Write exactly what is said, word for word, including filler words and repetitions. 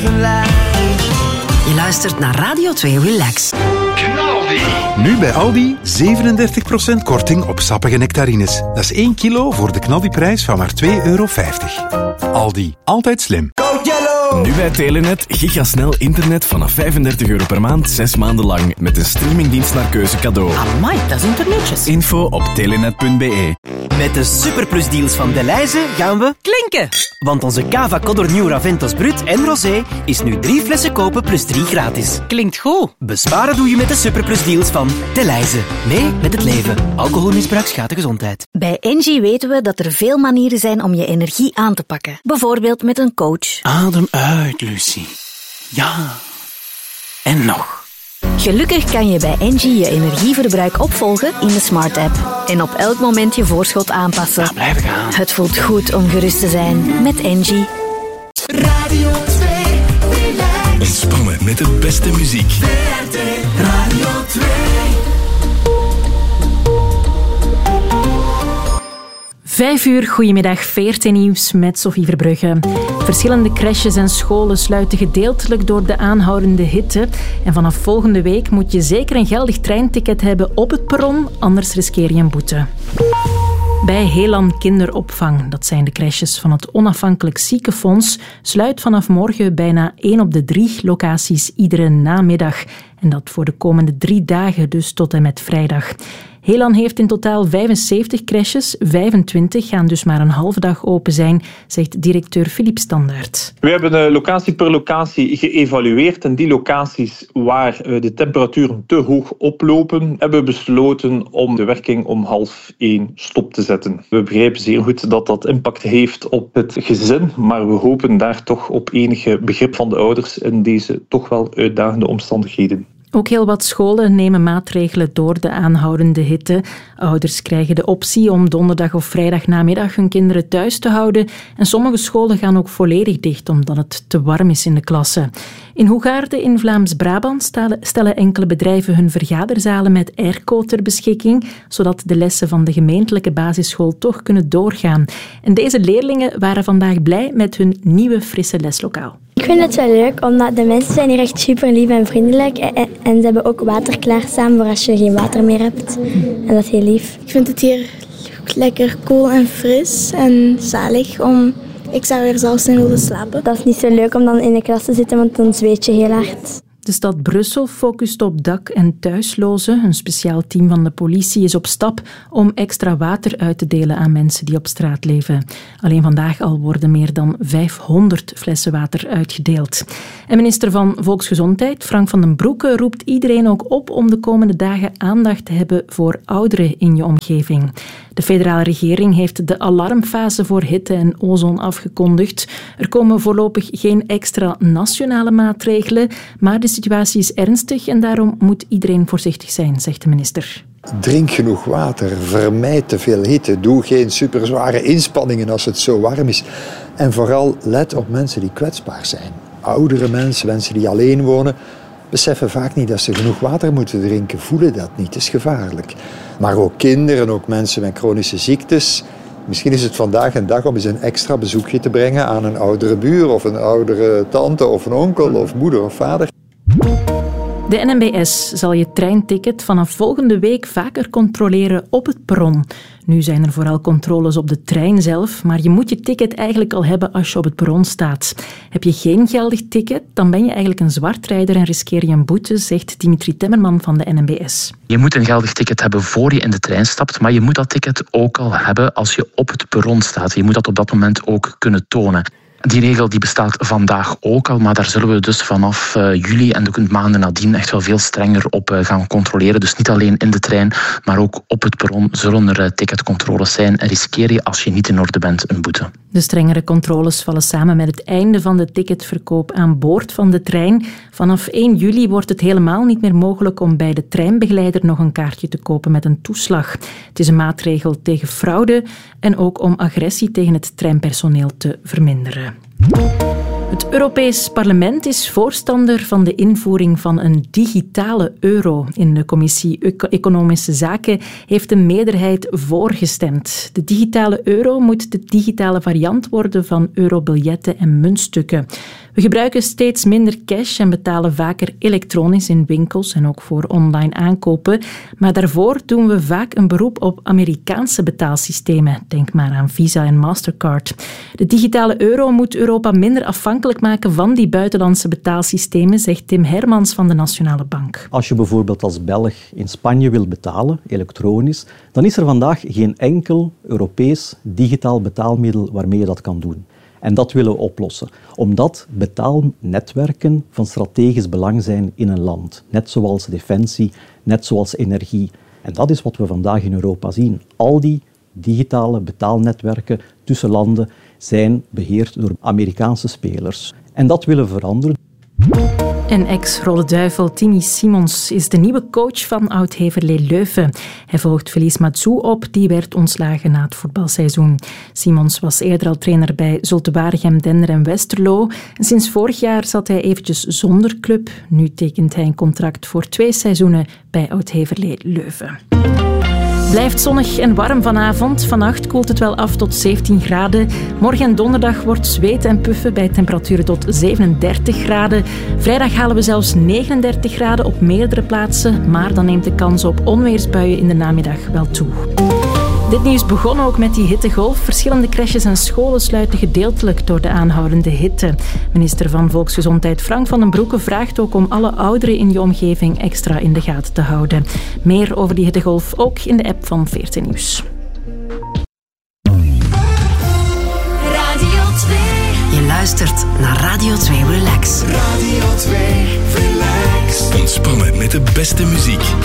Je luistert naar Radio twee Relax. Knaldi. Nu bij Aldi zevenendertig procent korting op sappige nectarines. Dat is één kilo voor de knaldiprijs van maar twee euro vijftig. Aldi, altijd slim. Nu bij Telenet gigasnel internet vanaf vijfendertig euro per maand, zes maanden lang. Met een streamingdienst naar keuze cadeau. Amai, dat is internetjes. Info op telenet punt b e. Met de superplusdeals van Delhaize gaan we klinken. Want onze Cava Codor Nieuw Raventos Brut en Rosé is nu drie flessen kopen plus drie gratis. Klinkt goed. Besparen doe je met de superplusdeals van Delhaize. Mee met het leven. Alcoholmisbruik schaadt de gezondheid. Bij Engie weten we dat er veel manieren zijn om je energie aan te pakken. Bijvoorbeeld met een coach. Adem uit, Lucie. Ja. En nog. Gelukkig kan je bij Engie je energieverbruik opvolgen in de Smart App. En op elk moment je voorschot aanpassen. Ja, blijven gaan. Het voelt goed om gerust te zijn met Engie. Radio twee, relax. Ontspannen met de beste muziek. V R T Radio twee. Vijf uur, goedemiddag, V R T Nieuws met Sophie Verbrugge. Verschillende crèches en scholen sluiten gedeeltelijk door de aanhoudende hitte. En vanaf volgende week moet je zeker een geldig treinticket hebben op het perron, anders riskeer je een boete. Bij Helan Kinderopvang, dat zijn de crèches van het Onafhankelijk Ziekenfonds, sluit vanaf morgen bijna één op de drie locaties iedere namiddag. En dat voor de komende drie dagen, dus tot en met vrijdag. Helan heeft in totaal vijfenzeventig crèches, vijfentwintig gaan dus maar een halve dag open zijn, zegt directeur Philippe Standaert. We hebben locatie per locatie geëvalueerd en die locaties waar de temperaturen te hoog oplopen, hebben we besloten om de werking om half één stop te zetten. We begrijpen zeer goed dat dat impact heeft op het gezin, maar we hopen daar toch op enige begrip van de ouders in deze toch wel uitdagende omstandigheden. Ook heel wat scholen nemen maatregelen door de aanhoudende hitte. Ouders krijgen de optie om donderdag of vrijdagnamiddag hun kinderen thuis te houden. En sommige scholen gaan ook volledig dicht omdat het te warm is in de klasse. In Hoegaarden in Vlaams-Brabant stellen enkele bedrijven hun vergaderzalen met airco ter beschikking, zodat de lessen van de gemeentelijke basisschool toch kunnen doorgaan. En deze leerlingen waren vandaag blij met hun nieuwe frisse leslokaal. Ik vind het wel leuk, omdat de mensen zijn hier echt super lief en vriendelijk. En, en ze hebben ook water klaarstaan voor als je geen water meer hebt. En dat is heel lief. Ik vind het hier lekker koel en fris en zalig om... Ik zou er zelfs in willen slapen. Dat is niet zo leuk om dan in de klas te zitten, want dan zweet je heel hard. De stad Brussel focust op dak- en thuislozen. Een speciaal team van de politie is op stap om extra water uit te delen aan mensen die op straat leven. Alleen vandaag al worden meer dan vijfhonderd flessen water uitgedeeld. En minister van Volksgezondheid, Frank van den Broeke, roept iedereen ook op om de komende dagen aandacht te hebben voor ouderen in je omgeving. De federale regering heeft de alarmfase voor hitte en ozon afgekondigd. Er komen voorlopig geen extra nationale maatregelen, maar de situatie is ernstig en daarom moet iedereen voorzichtig zijn, zegt de minister. Drink genoeg water, vermijd te veel hitte, doe geen superzware inspanningen als het zo warm is. En vooral let op mensen die kwetsbaar zijn. Oudere mensen, mensen die alleen wonen, beseffen vaak niet dat ze genoeg water moeten drinken, voelen dat niet, het is gevaarlijk. Maar ook kinderen, ook mensen met chronische ziektes. Misschien is het vandaag een dag om eens een extra bezoekje te brengen aan een oudere buur of een oudere tante of een onkel of moeder of vader. De N M B S zal je treinticket vanaf volgende week vaker controleren op het perron. Nu zijn er vooral controles op de trein zelf, maar je moet je ticket eigenlijk al hebben als je op het perron staat. Heb je geen geldig ticket, dan ben je eigenlijk een zwartrijder en riskeer je een boete, zegt Dimitri Temmerman van de N M B S. Je moet een geldig ticket hebben voor je in de trein stapt, maar je moet dat ticket ook al hebben als je op het perron staat. Je moet dat op dat moment ook kunnen tonen. Die regel die bestaat vandaag ook al, maar daar zullen we dus vanaf uh, juli en de maanden nadien echt wel veel strenger op uh, gaan controleren. Dus niet alleen in de trein, maar ook op het perron zullen er uh, ticketcontroles zijn en riskeer je als je niet in orde bent een boete. De strengere controles vallen samen met het einde van de ticketverkoop aan boord van de trein. Vanaf één juli wordt het helemaal niet meer mogelijk om bij de treinbegeleider nog een kaartje te kopen met een toeslag. Het is een maatregel tegen fraude en ook om agressie tegen het treinpersoneel te verminderen. Het Europees Parlement is voorstander van de invoering van een digitale euro. In de Commissie Economische Zaken heeft een meerderheid voorgestemd. De digitale euro moet de digitale variant worden van eurobiljetten en muntstukken. We gebruiken steeds minder cash en betalen vaker elektronisch in winkels en ook voor online aankopen. Maar daarvoor doen we vaak een beroep op Amerikaanse betaalsystemen. Denk maar aan Visa en Mastercard. De digitale euro moet Europa minder afhankelijk maken van die buitenlandse betaalsystemen, zegt Tim Hermans van de Nationale Bank. Als je bijvoorbeeld als Belg in Spanje wil betalen, elektronisch, dan is er vandaag geen enkel Europees digitaal betaalmiddel waarmee je dat kan doen. En dat willen we oplossen, omdat betaalnetwerken van strategisch belang zijn in een land. Net zoals defensie, net zoals energie. En dat is wat we vandaag in Europa zien. Al die digitale betaalnetwerken tussen landen zijn beheerd door Amerikaanse spelers. En dat willen we veranderen. En ex-Rode Duivel Timmy Simons is de nieuwe coach van Oud-Heverlee Leuven. Hij volgt Felice Matsou op, die werd ontslagen na het voetbalseizoen. Simons was eerder al trainer bij Zulte Waregem, Dender en Westerlo. En sinds vorig jaar zat hij eventjes zonder club. Nu tekent hij een contract voor twee seizoenen bij Oud-Heverlee Leuven. Blijft zonnig en warm vanavond. Vannacht koelt het wel af tot zeventien graden. Morgen en donderdag wordt zweet en puffen bij temperaturen tot zevenendertig graden. Vrijdag halen we zelfs negenendertig graden op meerdere plaatsen, maar dan neemt de kans op onweersbuien in de namiddag wel toe. Dit nieuws begon ook met die hittegolf. Verschillende crèches en scholen sluiten gedeeltelijk door de aanhoudende hitte. Minister van Volksgezondheid Frank van den Broeke vraagt ook om alle ouderen in je omgeving extra in de gaten te houden. Meer over die hittegolf ook in de app van veertien Nieuws. Radio twee. Je luistert naar Radio twee Relax. Radio twee Relax. Ontspannen met de beste muziek.